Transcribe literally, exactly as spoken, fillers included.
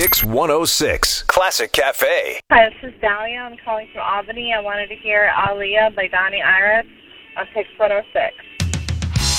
Pix one oh six, Classic Cafe. Hi, this is Dahlia. I'm calling from Albany. I wanted to hear Aaliyah by Donnie Iris on Pix one oh six.